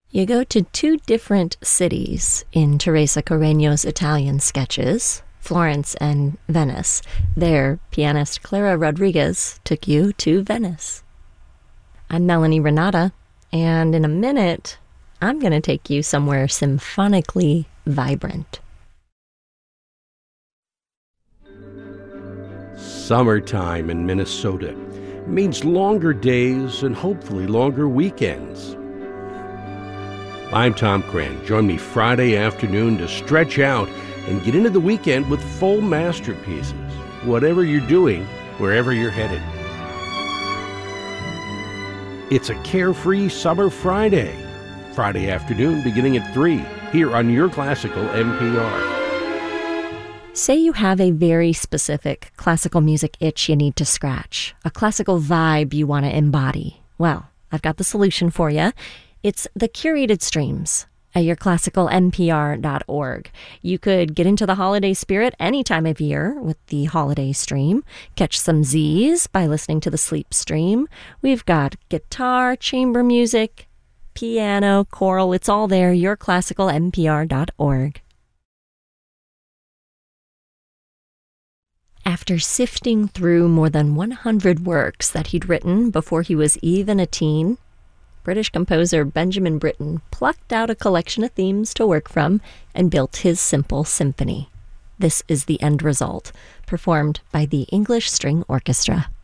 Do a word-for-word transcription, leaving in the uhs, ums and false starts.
You go to two different cities in Teresa Carreño's Italian sketches, Florence and Venice. There, pianist Clara Rodriguez took you to Venice. I'm Melanie Renata, and in a minute, I'm going to take you somewhere symphonically vibrant. Summertime in Minnesota means longer days and hopefully longer weekends. I'm Tom Cran. Join me Friday afternoon to stretch out and get into the weekend with full masterpieces, whatever you're doing, wherever you're headed. It's a carefree summer Friday. Friday afternoon beginning at three, here on Your Classical N P R. Say you have a very specific classical music itch you need to scratch, a classical vibe you want to embody. Well, I've got the solution for you. It's the curated streams at your classical N P R dot org. You could get into the holiday spirit any time of year with the holiday stream. Catch some Z's by listening to the sleep stream. We've got guitar, chamber music, piano, choral. It's all there, your classical N P R dot org. After sifting through more than one hundred works that he'd written before he was even a teen, British composer Benjamin Britten plucked out a collection of themes to work from and built his simple symphony. This is the end result, performed by the English String Orchestra.